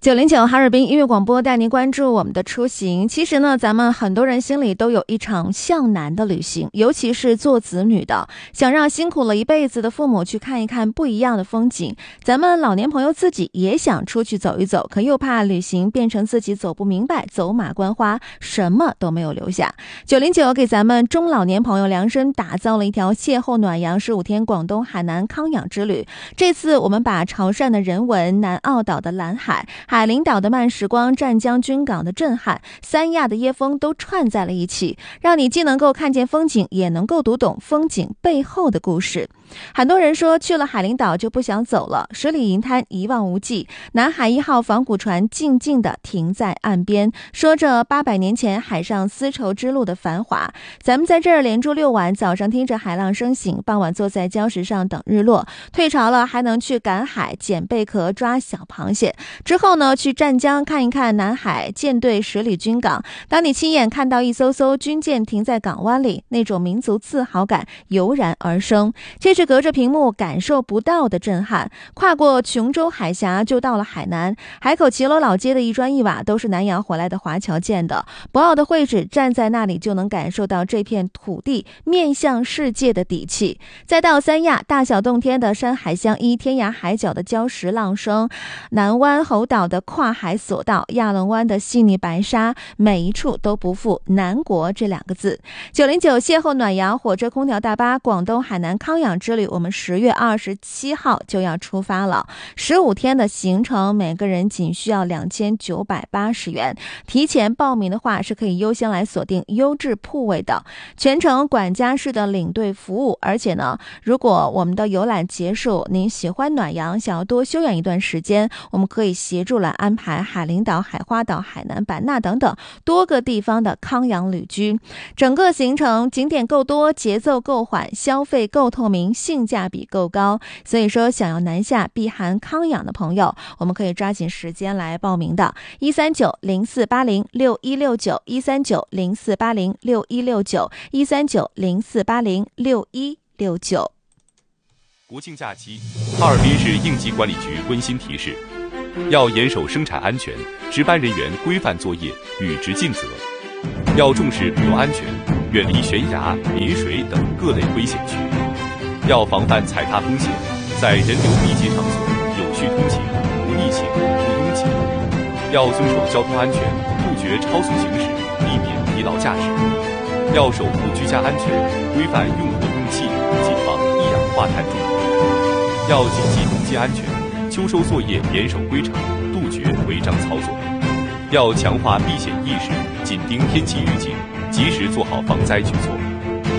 909哈尔滨音乐广播带您关注我们的出行。其实呢，咱们很多人心里都有一场向南的旅行，尤其是做子女的，想让辛苦了一辈子的父母去看一看不一样的风景。咱们老年朋友自己也想出去走一走，可又怕旅行变成自己走不明白，走马观花，什么都没有留下。909给咱们中老年朋友量身打造了一条邂逅暖阳15天广东海南康养之旅。这次我们把潮汕的人文、南澳岛的蓝海、海陵岛的慢时光、湛江军港的震撼、三亚的椰风都串在了一起，让你既能够看见风景，也能够读懂风景背后的故事。很多人说去了海陵岛就不想走了，十里银滩一望无际，南海1号仿古船静静地停在岸边，说着800年前海上丝绸之路的繁华。咱们在这儿连住6晚，早上听着海浪声醒，傍晚坐在礁石上等日落，退潮了还能去赶海、捡贝壳、抓小螃蟹。之后呢，去湛江看一看南海舰队十里军港。当你亲眼看到一艘艘军舰停在港湾里，那种民族自豪感油然而生，这是隔着屏幕感受不到的震撼。跨过琼州海峡就到了海南，海口骑楼老街的一砖一瓦都是南洋回来的华侨建的，博鳌的绘制，站在那里就能感受到这片土地面向世界的底气。再到三亚，大小洞天的山海相依，天涯海角的礁石浪声，南湾猴岛的跨海索道，亚龙湾的细腻白沙，每一处都不负南国这2个字。909邂逅暖阳火车空调大巴广东海南康养之旅，我们10月27号就要出发了，15天的行程，每个人仅需要2980元。提前报名的话是可以优先来锁定优质铺位的，全程管家式的领队服务。而且呢，如果我们的游览结束，您喜欢暖阳，想要多休养一段时间，我们可以协助来安排海陵岛、海花岛、海南版纳等等多个地方的康养旅居。整个行程景点够多，节奏够缓，消费够透明，性价比够高。所以说想要南下避寒康养的朋友，我们可以抓紧时间来报名的13904806169 13904806169 13904806169。 国庆假期，哈尔滨市应急管理局温馨提示：要严守生产安全，值班人员规范作业，履职尽责；要重视旅游安全，远离悬崖、临水等各类危险区；要防范踩踏风险，在人流密集场所有序通行，不逆行、不拥挤；要遵守交通安全，杜绝超速行驶，避免疲劳驾驶；要守护居家安全，规范用火用气，谨防一氧化碳中毒；要谨记农机安全，秋收作业严守规程，杜绝违章操作；要强化避险意识，紧盯天气预警，及时做好防灾举措。